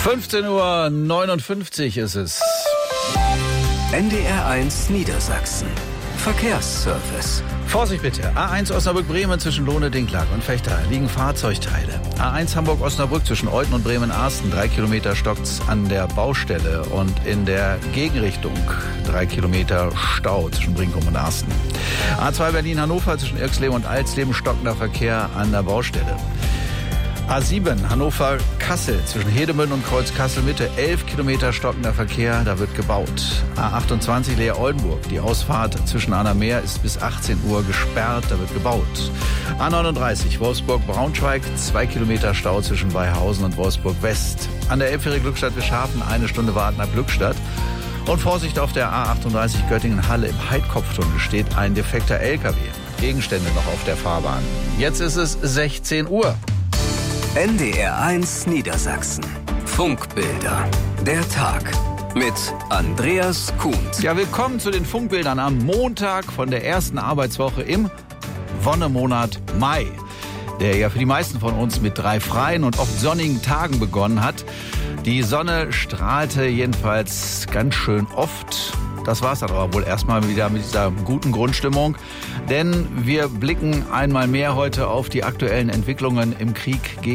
15:59 Uhr ist es. NDR1 Niedersachsen. Verkehrsservice. Vorsicht bitte. A1 Osnabrück-Bremen zwischen Lohne-Dinklage und Vechta liegen Fahrzeugteile. A1 Hamburg-Osnabrück zwischen Olten und Bremen-Arsten. 3 Kilometer stockt's an der Baustelle. Und in der Gegenrichtung 3 Kilometer Stau zwischen Brinkum und Arsten. A2 Berlin-Hannover zwischen Irxleben und Alsleben stockender Verkehr an der Baustelle. A7 Hannover-Kassel zwischen Hedemünde und Kreuz-Kassel-Mitte. 11 Kilometer stockender Verkehr, da wird gebaut. A28 Leer-Oldenburg. Die Ausfahrt zwischen Annameer ist bis 18 Uhr gesperrt, da wird gebaut. A39 Wolfsburg-Braunschweig. 2 Kilometer Stau zwischen Weihausen und Wolfsburg-West. An der Elbfähre Glückstadt-Wischhafen 1 Stunde warten ab Glückstadt. Und Vorsicht auf der A38 Göttingen-Halle. Im Heidkopftunnel steht ein defekter LKW. Gegenstände noch auf der Fahrbahn. Jetzt ist es 16 Uhr. NDR1 Niedersachsen. Funkbilder. Der Tag. Mit Andreas Kuhns. Ja, willkommen zu den Funkbildern am Montag von der ersten Arbeitswoche im Wonnemonat Mai, der ja für die meisten von uns mit 3 freien und oft sonnigen Tagen begonnen hat. Die Sonne strahlte jedenfalls ganz schön oft. Das war's dann aber wohl erstmal wieder mit dieser guten Grundstimmung. Denn wir blicken einmal mehr heute auf die aktuellen Entwicklungen im Krieg gegen